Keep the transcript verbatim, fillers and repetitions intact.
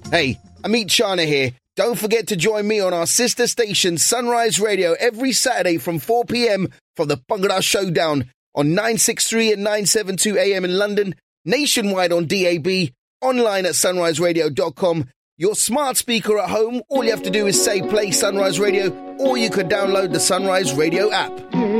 Hey, Amit Chana here. Don't forget to join me on our sister station, Sunrise Radio, every Saturday from four p.m. for the Bhangra Showdown on nine sixty-three and nine seventy-two A M in London, nationwide on D A B, online at sunrise radio dot com. Your smart speaker at home, all you have to do is say play Sunrise Radio, or you could download the Sunrise Radio app.